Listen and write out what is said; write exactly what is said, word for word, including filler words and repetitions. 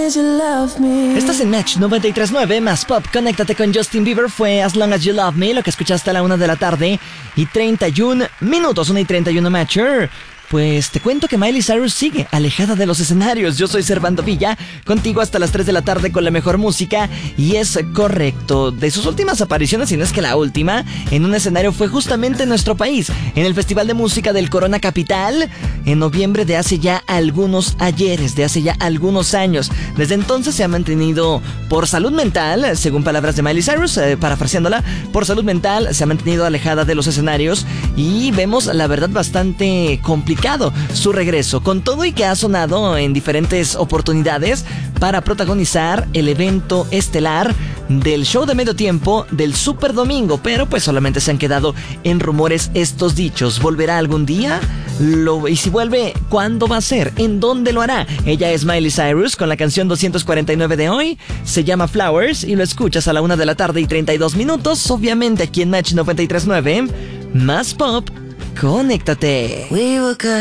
Estás en Match noventa y tres punto nueve más Pop. Conéctate con Justin Bieber. Fue As Long As You Love Me, lo que escuchaste a la una de la tarde y treinta y un minutos. Una y treinta y uno, Matcher. Pues te cuento que Miley Cyrus sigue alejada de los escenarios. Yo soy Servando Villa, contigo hasta las tres de la tarde con la mejor música. Y es correcto, de sus últimas apariciones, si no es que la última, en un escenario fue justamente en nuestro país, en el Festival de Música del Corona Capital, en noviembre de hace ya algunos ayeres, de hace ya algunos años. Desde entonces se ha mantenido por salud mental, según palabras de Miley Cyrus, eh, parafraseándola, por salud mental se ha mantenido alejada de los escenarios. Y vemos, la verdad, bastante complicado su regreso, con todo y que ha sonado en diferentes oportunidades para protagonizar el evento estelar del show de medio tiempo del Super Domingo, pero pues solamente se han quedado en rumores estos dichos. ¿Volverá algún día? Lo, y si vuelve, ¿cuándo va a ser? ¿En dónde lo hará? Ella es Miley Cyrus con la canción doscientos cuarenta y nueve de hoy, se llama Flowers y lo escuchas a la una de la tarde y treinta y dos minutos, obviamente aquí en Match noventa y tres punto nueve, más Pop. Conéctate.